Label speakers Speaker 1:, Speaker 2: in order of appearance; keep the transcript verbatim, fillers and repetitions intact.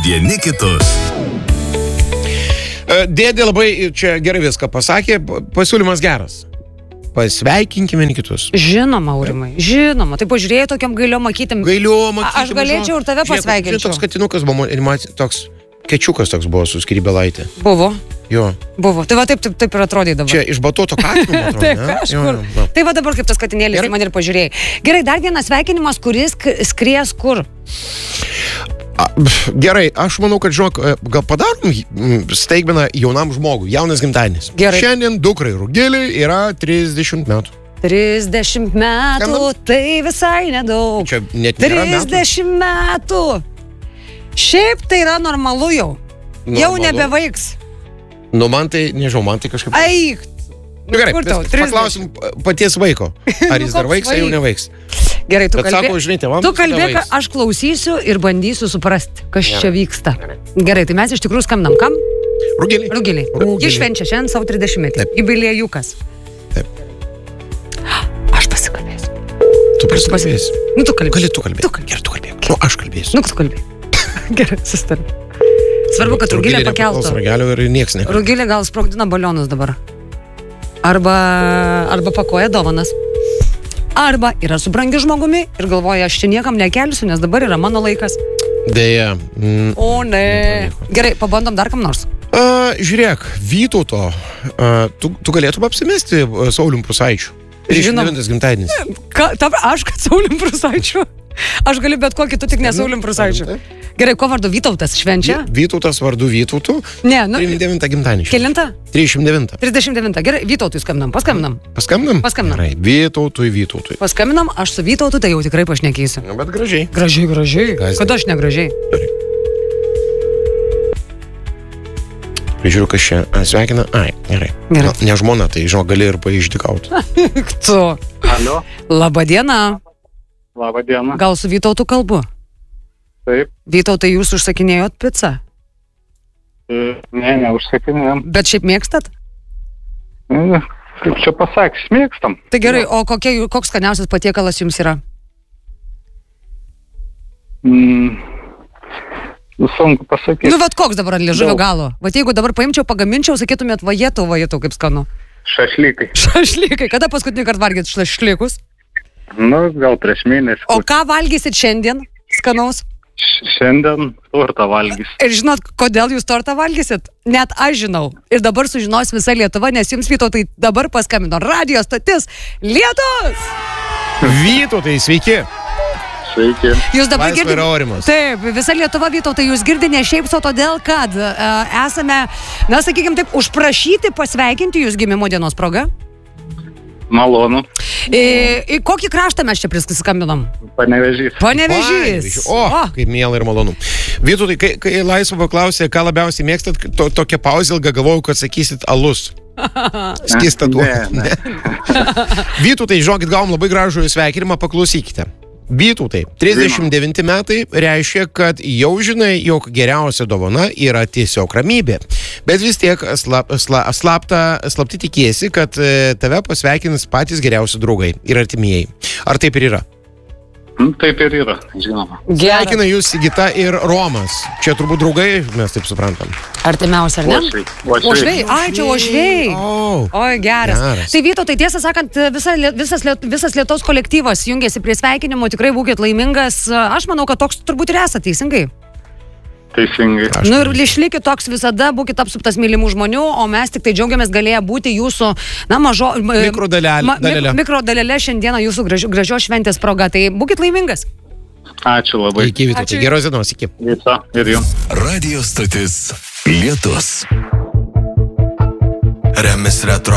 Speaker 1: vieni kitus.
Speaker 2: Dėdė labai čia gerai viską pasakė, pasiūlymas geras. Pasveikinkime vieni kitus.
Speaker 3: Žinoma, Aurimai, žinoma. Tai pažiūrėjai tokiam gailiom akytėm.
Speaker 2: Gailiom akytėm.
Speaker 3: Aš galėčiau ir tave pasveikinčiau.
Speaker 2: Žinai, toks katinukas buvo, toks kečiukas toks buvo su Skrybėlaitė.
Speaker 3: Buvo.
Speaker 2: Jo.
Speaker 3: Buvo. Tai va taip, taip, taip ir atrodė dabar.
Speaker 2: Čia iš batoto katino, atrodo,
Speaker 3: taip,
Speaker 2: ne?
Speaker 3: kažkur.
Speaker 2: Jo, jo.
Speaker 3: Tai va dabar kaip tas katinėlis, man ir pažiūrėjai. Gerai, dar vienas sveikinimas, kuris skries kur?
Speaker 2: A, gerai, aš manau, kad, žinok, gal padarom staigmeną jaunam žmogui, jaunas gimtadienis.
Speaker 3: Gerai.
Speaker 2: Šiandien dukrai Rugėlei yra trisdešimt metų.
Speaker 3: trisdešimt metų,
Speaker 2: Skambam?
Speaker 3: tai visai nedaug.
Speaker 2: Čia net nėra metų.
Speaker 3: trisdešimt metų. Šiaip tai yra normalu jau.
Speaker 2: Normalu.
Speaker 3: Jau nebevaiks.
Speaker 2: Nu, man tai, nežinau, man tai kažkaip...
Speaker 3: Eik.
Speaker 2: Nu, gerai,
Speaker 3: Kur tau?
Speaker 2: paklausim paties vaiko. Ar jis dar vaiks, ar jau nevaiks.
Speaker 3: Gerai, tu
Speaker 2: Bet
Speaker 3: kalbėk.
Speaker 2: sako, žinai, tėvam,
Speaker 3: Tu
Speaker 2: kada
Speaker 3: kalbėk,
Speaker 2: vaiks.
Speaker 3: aš klausysiu ir bandysiu suprasti, kas
Speaker 2: Gerai.
Speaker 3: čia vyksta.
Speaker 2: Gerai.
Speaker 3: Gerai, tai mes iš tikrųjų skambinam kam?
Speaker 2: Rugėlei.
Speaker 3: Rugėlei.
Speaker 2: Rugėlei.
Speaker 3: Ji švenčia šiandien savo trisdešimtmetį.
Speaker 2: Taip.
Speaker 3: Jubiliejukas.
Speaker 2: Taip.
Speaker 3: Aš pasikalbėsiu.
Speaker 2: Tu pasikalbėsi.
Speaker 3: Nu, tu kalbėsi.
Speaker 2: Gali tu kalbėti.
Speaker 3: Tu kalbėk.
Speaker 2: Gerai, tu kalbėk. Nu, aš kalbėsiu.
Speaker 3: Nu, tu kalbėk. Gerai, susitarėm. Svarbu, kad Rugėlė pakeltų.
Speaker 2: Ragelio ir nieks nekalbės.
Speaker 3: Rugėlė gal sprogdina balionus dabar. Arba, arba pakuoja dovanas. Arba yra su brangiu žmogumi ir galvoja, aš čia niekam nekelsiu, nes dabar yra mano laikas.
Speaker 2: Deja. Mm,
Speaker 3: O ne. Gerai, pabandom dar kam nors.
Speaker 2: a, žiūrėk, Vytauto, a, tu, tu galėtum apsimesti a, Saulium Prusaičiu. trisdešimt devintas gimtadienis.
Speaker 3: Ka, ta, aš, kad Saulium Prusaičiu. Aš galiu bet kokį, tu tik ne Saulium Prusaičiu. Gerai, ko vardu Vytautas švenčia?
Speaker 2: Vytautas vardu Vytautu.
Speaker 3: Ne, nu.
Speaker 2: trisdešimt devintą gimtadienį.
Speaker 3: Kelinta?
Speaker 2: trisdešimt devintą.
Speaker 3: trisdešimt devintą. Gerai, Vytautui skambinam, paskambinam.
Speaker 2: Paskambinam?
Speaker 3: Paskambinam.
Speaker 2: Gerai, Vytautui, Vytautui.
Speaker 3: Paskambinam, aš su Vytautu tai jau tikrai pašnekėsiu.
Speaker 2: Nu, bet gražiai.
Speaker 3: Gražiai, gražiai.
Speaker 2: Gąsdina.
Speaker 3: Kada aš negražiai?
Speaker 2: Gerai. Žiūriu, kas čia a, sveikina. Ai, gerai.
Speaker 3: Gerai.
Speaker 2: Na, ne žmona, tai, žinau, gali ir paišdikauti.
Speaker 3: Tu.
Speaker 4: Alio,
Speaker 3: Labą dieną.
Speaker 4: labą dieną.
Speaker 3: Gal su Vytautu kalbu?
Speaker 4: Taip,
Speaker 3: Vytautai, jūs užsakinėjot pizzą?
Speaker 4: e, ne, neužsakinėjom.
Speaker 3: Bet šiaip mėgstat?
Speaker 4: E, Kaip čia pasakys, mėgstam.
Speaker 3: Tai gerai, o kokie, jų- koks skaniausias patiekalas jums yra?
Speaker 4: Mm, sunku pasakyti.
Speaker 3: Nu, vat koks dabar ant liežuvio
Speaker 4: Daug.
Speaker 3: galo? Vat jeigu dabar paimčiau, pagaminčiau, sakytumėt, vajetų, vajetų, kaip skanu.
Speaker 4: Šašlykai.
Speaker 3: Šašlykai. Kada paskutinį kartą valgyt šašlykus?
Speaker 4: Nu, gal prieš mėnesį.
Speaker 3: O ką valgysit šiandien? Skanaus.
Speaker 4: Š- Šiandien tortą valgys.
Speaker 3: Ir žinot, kodėl jūs tortą valgysit? Net aš žinau. Ir dabar sužinos visa Lietuva, nes jums Vytautai dabar paskambino radio stotis Lietus.
Speaker 2: Vytautai, sveiki.
Speaker 4: Sveiki.
Speaker 3: Jūs dabar
Speaker 2: Laisvė
Speaker 3: girdite.
Speaker 2: ir Aurimas.
Speaker 3: Taip, visa Lietuva Vytautai jūs girdi ne šiaip sau todėl, kad uh, esame, na, sakykime taip, užprašyti pasveikinti jūs gimimo dienos proga.
Speaker 4: Malonu.
Speaker 3: Į, į kokį kraštą mes čia priskambinom?
Speaker 4: Panevežys.
Speaker 3: Panevežys.
Speaker 2: O, kaip miela ir malonu. Vytautai, kai, kai laisvo paklausė, ką labiausiai mėgstat, to, tokia pauzė ilga, galvojau, kad sakysit alus. Skista tuo.
Speaker 4: Ne, ne.
Speaker 2: Vytautai, žinokit, gavom labai gražų sveikinimą, paklausykite. Vytautai, trisdešimt devinti metai reiškia, kad jau žinai, jog geriausia dovana yra tiesiog ramybė. Bet vis tiek slap, sla, slapta, slapti tikėsi, kad e, tave pasveikins patys geriausi draugai ir artimieji. Ar taip ir yra?
Speaker 4: Mm, Taip ir yra, žinoma.
Speaker 2: Sveikina jūs Sigita ir Romas. Čia turbūt draugai, mes taip suprantam.
Speaker 3: Artimiausia, ar ne?
Speaker 4: Uošviai.
Speaker 3: Ošviai. Ai, čia ošviai.
Speaker 2: O,
Speaker 3: Oi, geras.
Speaker 2: Geras.
Speaker 3: Tai Vytautai, tiesą sakant, visa, Lie- visas, Liet- visas Lietuvos kolektyvas jungiasi prie sveikinimo, tikrai būkit laimingas. Aš manau, kad toks turbūt ir esate, teisingai.
Speaker 4: Teisingai.
Speaker 2: Aš
Speaker 3: Nu ir išlikit toks visada, būkit apsuptas mylimų žmonių, o mes tik tai džiaugiamės galėję būti jūsų, na, mažo...
Speaker 2: Mikrodalelė-
Speaker 3: ma- mik-
Speaker 2: dalelė.
Speaker 3: Mikrodalelė šiandieną jūsų gražio, gražios šventės proga, tai būkit laimingas.
Speaker 4: Ačiū labai.
Speaker 2: Iki Vytautai.
Speaker 3: Ačiū.
Speaker 2: Geros dienos, iki.
Speaker 4: Viso ir jums.
Speaker 1: Radio stotis Lietus. Remis retro.